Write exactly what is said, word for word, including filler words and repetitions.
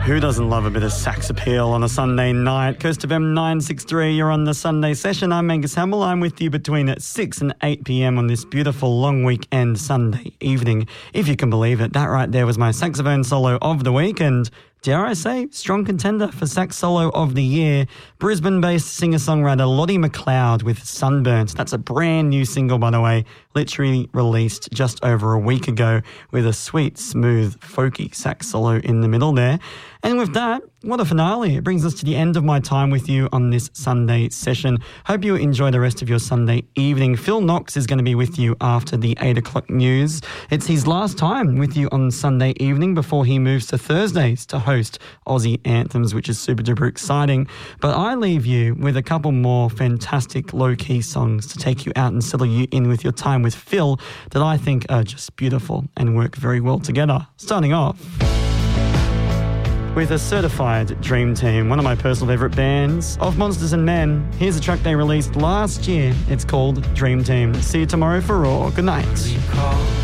Who doesn't love a bit of sax appeal on a Sunday night? Coast of M nine sixty-three, you're on the Sunday session. I'm Angus Hamill. I'm with you between six and eight p.m. on this beautiful long weekend Sunday evening. If you can believe it, that right there was my saxophone solo of the week, and dare I say, strong contender for sax solo of the year. Brisbane-based singer-songwriter Lottie McLeod with Sunburnt. That's a brand new single, by the way, literally released just over a week ago with a sweet, smooth, folky sax solo in the middle there. And with that, what a finale. It brings us to the end of my time with you on this Sunday session. Hope you enjoy the rest of your Sunday evening. Phil Knox is going to be with you after the eight o'clock news. It's his last time with you on Sunday evening before he moves to Thursdays to host Aussie Anthems, which is super duper exciting. But I leave you with a couple more fantastic low-key songs to take you out and settle you in with your time with Phil that I think are just beautiful and work very well together. Starting off with a certified dream team, one of my personal favourite bands, Of Monsters and Men. Here's a track they released last year. It's called Dream Team. See you tomorrow for Raw. Good night.